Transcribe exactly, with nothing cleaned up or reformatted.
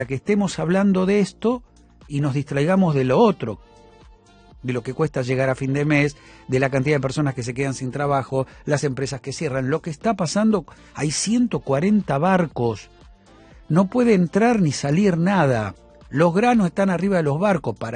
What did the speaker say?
que estemos hablando de esto y nos distraigamos de lo otro, de lo que cuesta llegar a fin de mes, de la cantidad de personas que se quedan sin trabajo, las empresas que cierran. Lo que está pasando, hay ciento cuarenta barcos, no puede entrar ni salir nada, los granos están arriba de los barcos. Para